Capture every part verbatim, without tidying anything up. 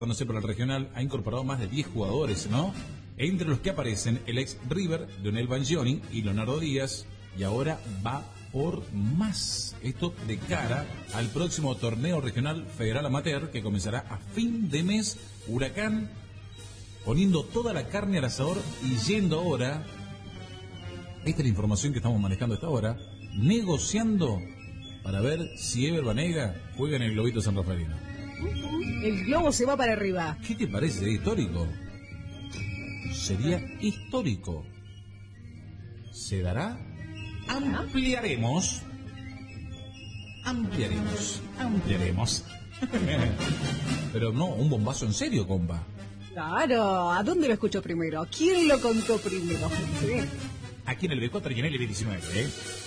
conocer por el regional, ha incorporado más de diez jugadores, ¿no? Entre los que aparecen el ex River, Lionel Bangioni y Leonardo Díaz, y ahora va por más. Esto de cara al próximo torneo regional federal amateur que comenzará a fin de mes. Huracán poniendo toda la carne al asador y yendo ahora, esta es la información que estamos manejando hasta ahora, negociando para ver si Ever Banega juega en el Globito San Rafaelino. El globo se va para arriba. ¿Qué te parece? ¿Sería histórico? Sería histórico. ¿Se dará? Ampliaremos. Ampliaremos. Ampliaremos. Pero no, un bombazo en serio, compa. Claro, ¿a dónde lo escuchó primero? ¿Quién lo contó primero? Sí. Aquí en el B cuatro y en el B diecinueve, ¿eh?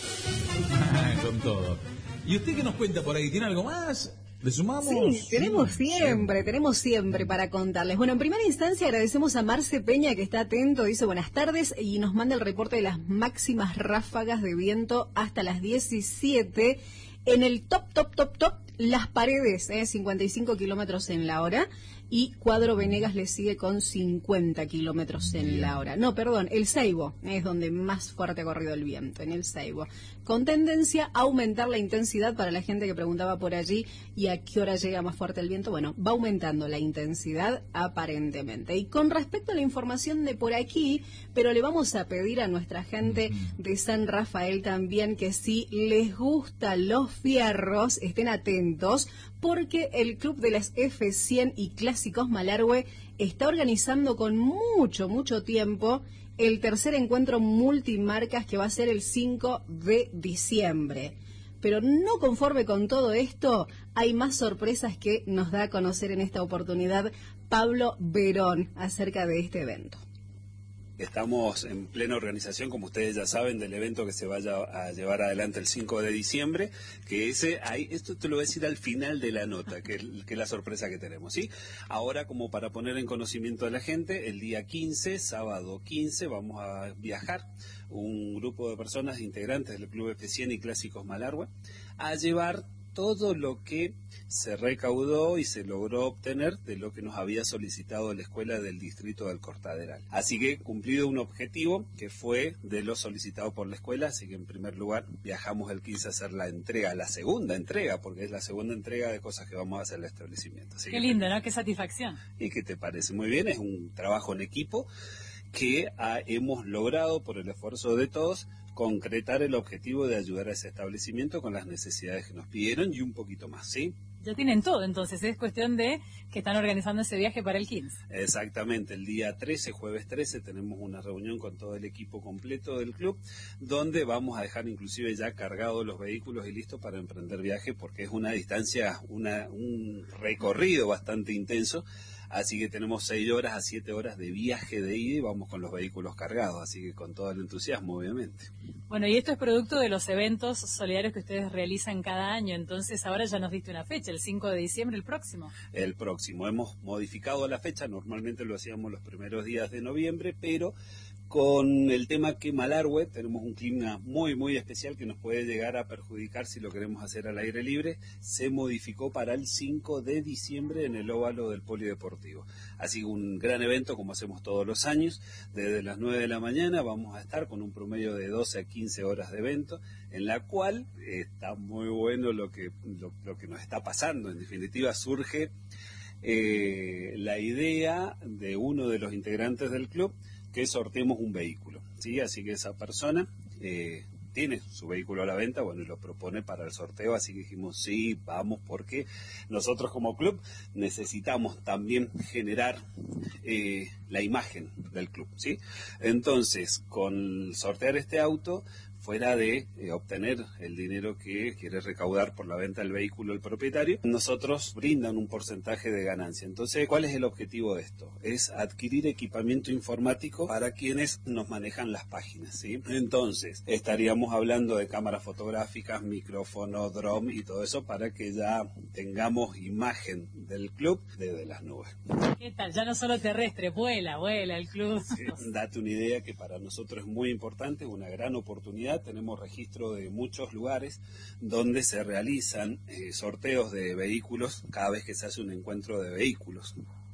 Con todo. ¿Y usted qué nos cuenta por ahí? ¿Tiene algo más? ¿Le sumamos? Sí, tenemos siempre, sí. tenemos siempre para contarles. Bueno, en primera instancia agradecemos a Marce Peña que está atento, dice buenas tardes y nos manda el reporte de las máximas ráfagas de viento hasta las diecisiete. En el top, top, top, top, Las Paredes, eh, cincuenta y cinco kilómetros en la hora. Y Cuadro Venegas le sigue con cincuenta kilómetros en la hora. No, perdón, el Seibo es donde más fuerte ha corrido el viento, en el Seibo. Con tendencia a aumentar la intensidad para la gente que preguntaba por allí y a qué hora llega más fuerte el viento. Bueno, va aumentando la intensidad aparentemente. Y con respecto a la información de por aquí, pero le vamos a pedir a nuestra gente de San Rafael también que si les gustan los fierros, estén atentos, porque el Club de las F cien y Clásicos Malargüe está organizando con mucho, mucho tiempo el tercer encuentro multimarcas que va a ser el cinco de diciembre. Pero no conforme con todo esto, hay más sorpresas que nos da a conocer en esta oportunidad Pablo Verón acerca de este evento. Estamos en plena organización, como ustedes ya saben, del evento que se vaya a llevar adelante el cinco de diciembre, que ese, ahí, esto te lo voy a decir al final de la nota, que, que es la sorpresa que tenemos, ¿sí? Ahora, como para poner en conocimiento de la gente, el día quince, sábado quince, vamos a viajar un grupo de personas integrantes del Club F cien y Clásicos Malargüe a llevar todo lo que se recaudó y se logró obtener de lo que nos había solicitado la escuela del distrito del Cortaderal. Así que cumplido un objetivo que fue de lo solicitado por la escuela, así que en primer lugar viajamos el quince a hacer la entrega, la segunda entrega, porque es la segunda entrega de cosas que vamos a hacer en el establecimiento. Así Qué que, lindo, ¿no? Qué satisfacción. ¿Y qué te parece? Muy bien, es un trabajo en equipo que ha, hemos logrado por el esfuerzo de todos concretar el objetivo de ayudar a ese establecimiento con las necesidades que nos pidieron y un poquito más, ¿sí? Ya tienen todo, entonces es cuestión de que están organizando ese viaje para el quince. Exactamente, el día trece, jueves trece, tenemos una reunión con todo el equipo completo del club, donde vamos a dejar inclusive ya cargados los vehículos y listos para emprender viaje, porque es una distancia, una, un recorrido bastante intenso. Así que tenemos seis horas a siete horas de viaje de ida y vamos con los vehículos cargados, así que con todo el entusiasmo, obviamente. Bueno, y esto es producto de los eventos solidarios que ustedes realizan cada año, entonces ahora ya nos diste una fecha, el cinco de diciembre, el próximo. El próximo, hemos modificado la fecha, normalmente lo hacíamos los primeros días de noviembre, pero con el tema que Malargüe tenemos un clima muy muy especial que nos puede llegar a perjudicar si lo queremos hacer al aire libre, se modificó para el cinco de diciembre en el óvalo del Polideportivo. Así que un gran evento como hacemos todos los años, desde las nueve de la mañana vamos a estar con un promedio de doce a quince horas de evento, en la cual está muy bueno lo que, lo, lo que nos está pasando. En definitiva surge eh, la idea de uno de los integrantes del club que sorteemos un vehículo, ¿sí? Así que esa persona eh, tiene su vehículo a la venta, bueno, y lo propone para el sorteo, así que dijimos, sí, vamos, porque nosotros como club necesitamos también generar eh, la imagen del club, ¿sí? Entonces, con sortear este auto, fuera de eh, obtener el dinero que quiere recaudar por la venta del vehículo el propietario, nosotros brindan un porcentaje de ganancia. Entonces, ¿cuál es el objetivo de esto? Es adquirir equipamiento informático para quienes nos manejan las páginas, ¿sí? Entonces, estaríamos hablando de cámaras fotográficas, micrófono, drone y todo eso para que ya tengamos imagen del club desde las nubes. ¿Qué tal? Ya no solo terrestre, vuela, vuela el club. Sí, date una idea que para nosotros es muy importante, una gran oportunidad realidad tenemos registro de muchos lugares donde se realizan eh, sorteos de vehículos cada vez que se hace un encuentro de vehículos.